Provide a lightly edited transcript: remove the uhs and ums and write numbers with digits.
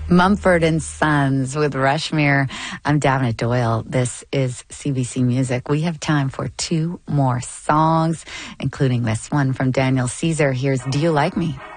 Mumford and Sons with Rushmere. I'm Davina Doyle. This is CBC Music. We have time for two more songs, including this one from Daniel Caesar. Here's Do You Like Me?